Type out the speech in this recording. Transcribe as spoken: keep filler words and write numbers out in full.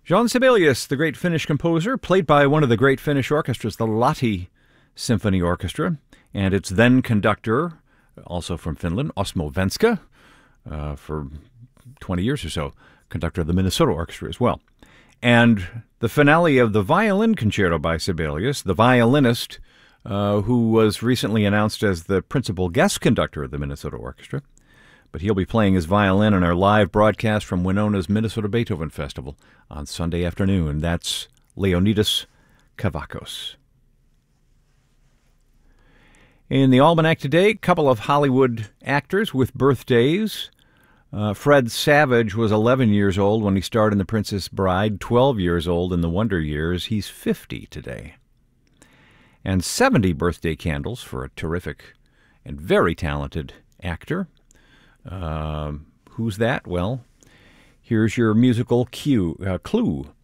Jean Sibelius, the great Finnish composer, played by one of the great Finnish orchestras, the Lahti Symphony Orchestra, and its then conductor, also from Finland, Osmo Venska, uh, for twenty years or so, conductor of the Minnesota Orchestra as well. And the finale of the violin concerto by Sibelius, the violinist uh, who was recently announced as the principal guest conductor of the Minnesota Orchestra. But he'll be playing his violin in our live broadcast from Winona's Minnesota Beethoven Festival on Sunday afternoon. That's Leonidas Kavakos. In the Almanac today, a couple of Hollywood actors with birthdays. Uh, Fred Savage was eleven years old when he starred in The Princess Bride, twelve years old in The Wonder Years. He's fifty today. And seventy birthday candles for a terrific and very talented actor. Uh, who's that? Well, here's your musical cue, uh, clue.